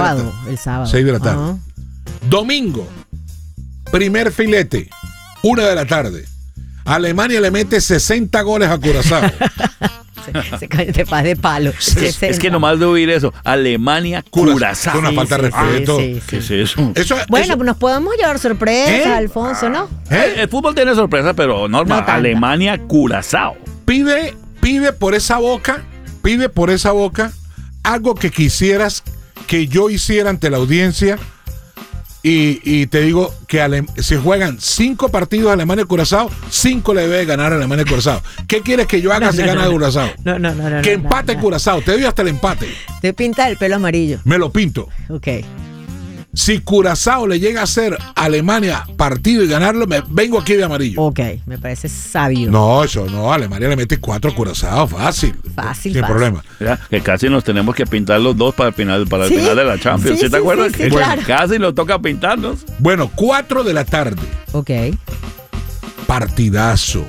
sábado. El sábado. 6 de la tarde. Ajá. Domingo, primer filete, 1 de la tarde. Alemania le mete 60 goles a Curazao. Te pasa de palo. Es que nomás de oír eso, Alemania, Curazao. Es una falta de respeto. Sí. ¿Qué es eso? Bueno, nos podemos llevar sorpresa, Alfonso, ¿no? El fútbol tiene sorpresa, pero normal. No Alemania, Curazao. Pide por esa boca algo que quisieras que yo hiciera ante la audiencia. Y te digo que si juegan 5 partidos Alemania y Curazao, 5 le debe ganar a Alemania y Curazao. ¿Qué quieres que yo haga si gana Curazao? No. Que empate Curazao, te doy hasta el empate. Te pinta el pelo amarillo. Me lo pinto. Ok. Si Curazao le llega a hacer a Alemania partido y ganarlo, me vengo aquí de amarillo. Ok, me parece sabio. No, eso no, Alemania le mete 4 a Curazao, fácil. Fácil. Problema. Mira, que casi nos tenemos que pintar los dos para el final de la Champions. ¿Sí te acuerdas? Sí, claro. Casi nos toca pintarnos. Bueno, 4 de la tarde. Ok. Partidazo,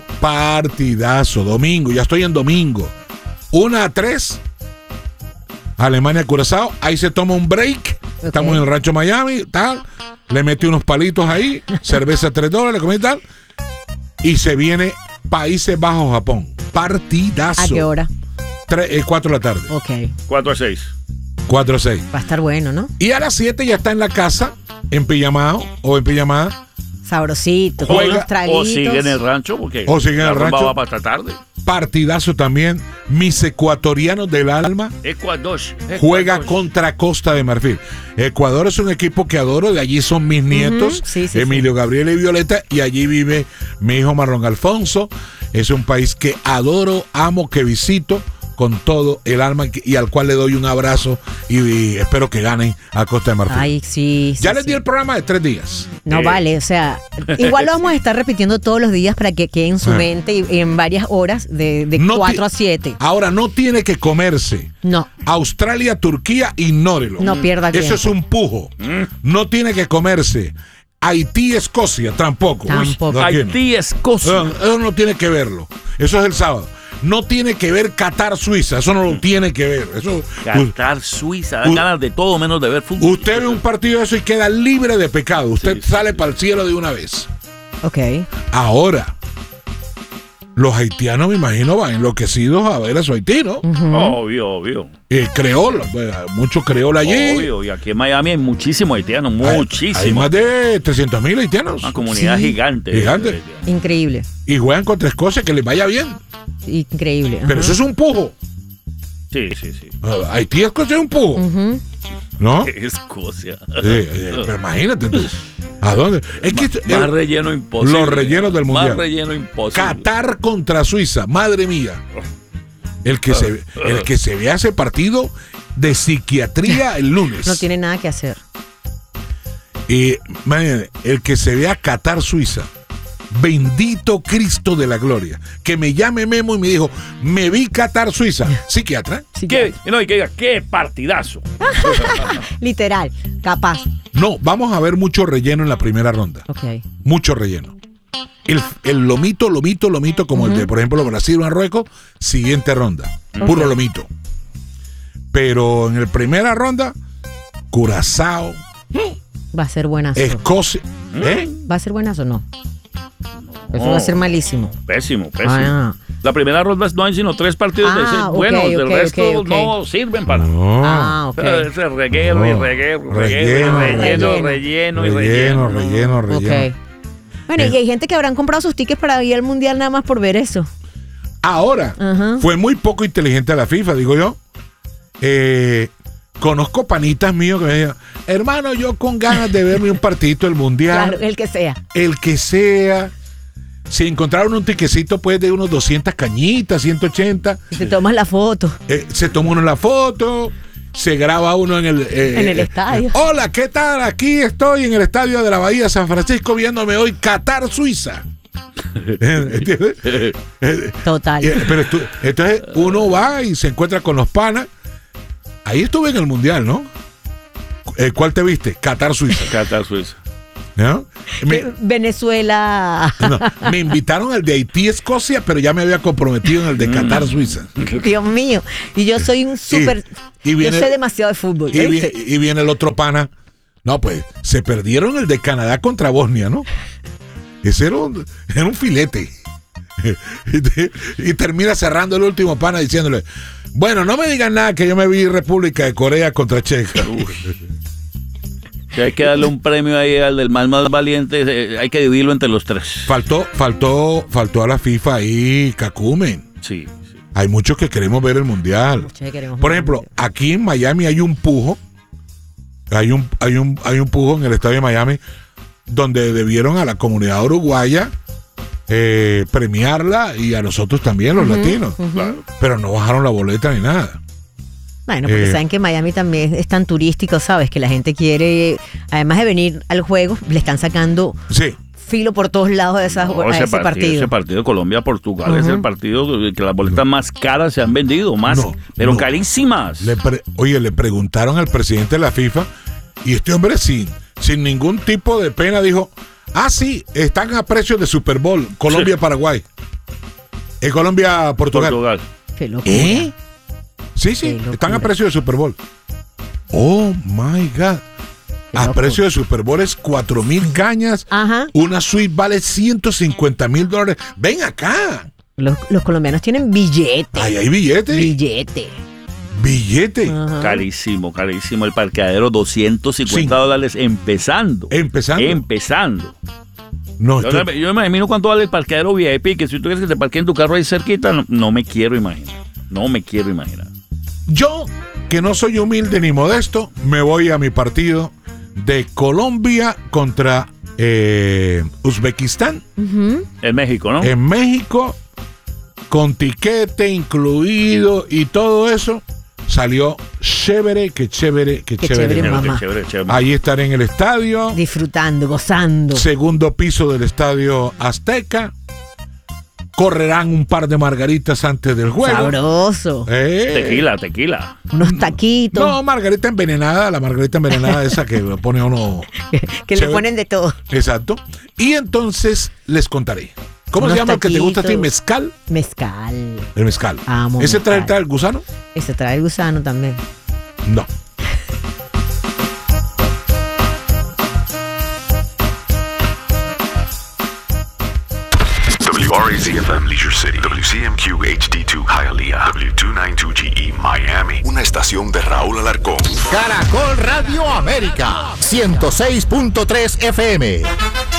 domingo, ya estoy en domingo. 1-3, Alemania, Curazao, ahí se toma un break, estamos en el Rancho Miami, tal, le mete unos palitos ahí, cerveza $3, comida y tal, y se viene Países Bajos, Japón. Partidazo. ¿A qué hora? 4 de la tarde. Ok. 4-6. 4-6. Va a estar bueno, ¿no? Y a las 7 ya está en la casa, en pijamado o en pijamada. Sabrosito, con Juega, unos traguitos. O sigue en el rancho, porque O sigue en la el rumba rancho. va para esta tarde. Partidazo también. Mis ecuatorianos del alma. Ecuador. Juega contra Costa de Marfil. Ecuador es un equipo que adoro, de allí son mis nietos, Sí, Emilio, Gabriel y Violeta, y allí vive mi hijo Marlon Alfonso. Es un país que adoro, amo, que visito con todo el alma y al cual le doy un abrazo y espero que ganen a Costa de Marfil. Ay, sí. Ya les di el programa de 3 días. No vale, o sea, igual lo vamos a estar repitiendo todos los días para que quede en su mente y en varias horas de No 4 a 7. Ahora no tiene que comerse. No. Australia, Turquía, ignórelo. No pierda tiempo. Eso es un pujo. No tiene que comerse. Haití, Escocia, tampoco. Tampoco. No tiene. Haití, Escocia. Eso no tiene que verlo. Eso es el sábado. No tiene que ver Qatar, Suiza. Eso no lo tiene que ver. Eso, Qatar, Suiza. Dan ganas de todo menos de ver fútbol. usted ve un partido de eso y queda libre de pecado. Usted sale para el cielo de una vez. Ok. Ahora, los haitianos, me imagino, van enloquecidos a ver a su haitino. Obvio. Creola, mucho creola allí. Obvio. Y aquí en Miami hay muchísimos haitianos. Hay Muchísimos. más de 300,000 haitianos. Una comunidad gigante. Gigante. Increíble. Y juegan contra Escocia, que les vaya bien. Increíble. Pero ajá. eso es un pujo. Sí. Haití, Escocia es un pujo. ¿No? Escocia. Pero imagínate tú. ¿A dónde? Es que Más relleno imposible. los rellenos del mundial. Más relleno imposible. Qatar contra Suiza, madre mía. El que se vea ese partido de psiquiatría el lunes. No tiene nada que hacer. Imagínate, el que se vea Qatar, Suiza. Bendito Cristo de la gloria. Que me llame Memo y me dijo, me vi Qatar, Suiza. Psiquiatra. ¿Qué? No, y que diga, qué partidazo. Literal, capaz. No, vamos a ver mucho relleno en la primera ronda. Ok. Mucho relleno. El lomito, como el de, por ejemplo, Brasil o Marruecos, siguiente ronda. Puro lomito. Pero en la primera ronda, Curazao, Va a ser buenazo. Escocia. ¿Va a ser buenazo o no? Eso va a ser malísimo. Pésimo. Ah. La primera ronda no hay sino 3 partidos de Ah, ok, buenos, del ok, resto ok. no sirven para nada. No. Ah, ok. Ese reguero y reguero. Ok. Bueno, y hay gente que habrán comprado sus tickets para ir al mundial nada más por ver eso. Ahora, Ajá. fue muy poco inteligente la FIFA, digo yo. Conozco panitas míos que me digan, hermano, yo con ganas de verme un partidito del mundial. Claro, el que sea. El que sea. Si encontraron un tiquecito, pues de unos 200 cañitas, 180. Y te tomas la foto. Se toma uno la foto, se graba uno en el estadio. Hola, ¿qué tal? Aquí estoy en el estadio de la Bahía de San Francisco viéndome hoy Qatar, Suiza. ¿Entiendes? Total. Pero entonces uno va y se encuentra con los panas. Ahí estuve en el mundial, ¿no? ¿Cuál te viste? Qatar, Suiza. Qatar, Suiza. ¿no? Venezuela. No, me invitaron al de Haití-Escocia, pero ya me había comprometido en el de Qatar-Suiza. Dios mío. Y yo soy un súper... y viene- Yo sé demasiado de fútbol. ¿viste? Y viene el otro pana. No, pues, se perdieron el de Canadá contra Bosnia, ¿no? Ese era un filete. Y termina cerrando el último pana diciéndole, bueno, no me digan nada que yo me vi República de Corea contra Checa. Si hay que darle un premio ahí al del más valiente, hay que dividirlo entre los tres. Faltó a la FIFA ahí Cacumen. Sí. Hay muchos que queremos ver el Mundial. Por ejemplo, aquí en Miami hay un pujo. Hay un pujo en el estadio de Miami donde debieron a la comunidad uruguaya premiarla y a nosotros también, los latinos. Claro. Pero no bajaron la boleta ni nada. Bueno, porque saben que Miami también es tan turístico, ¿sabes? Que la gente quiere, además de venir al juego, le están sacando filo por todos lados de ese partido. Ese partido Colombia-Portugal es el partido que las boletas más caras se han vendido, pero carísimas. Le preguntaron al presidente de la FIFA y este hombre sin ningún tipo de pena dijo, sí, están a precios de Super Bowl, Colombia-Paraguay. Colombia-Portugal. Qué locura. Sí, están a precio de Super Bowl. Oh my God. A precio de Super Bowl es 4,000 cañas. Ajá. Una suite vale $150,000. Ven acá. Los colombianos tienen billete. Ahí hay billete. Billete. Ajá. Carísimo. El parqueadero, $250 empezando. No, yo me imagino cuánto vale el parqueadero VIP, que si tú quieres que te parqueen tu carro ahí cerquita, no me quiero imaginar. Yo, que no soy humilde ni modesto, me voy a mi partido de Colombia contra Uzbekistán. En México, ¿no? En México, con tiquete incluido y todo eso, salió chévere. Mamá. Ahí estaré en el estadio. Disfrutando, gozando. Segundo piso del estadio Azteca. Correrán un par de margaritas antes del juego. Sabroso. Tequila. Unos taquitos. No, margarita envenenada. La margarita envenenada esa que le pone a uno... que le ponen de todo. Exacto. Y entonces les contaré. ¿Cómo se llama el que te gusta a ti? ¿Mezcal? Mezcal. El mezcal. Amo ¿Ese mezcal. trae el gusano? Ese trae el gusano también. No. WRAZ-FM Leisure City, WCMQ HD2 Hialeah, W292GE Miami. Una estación de Raúl Alarcón. Caracol Radio América, 106.3 FM.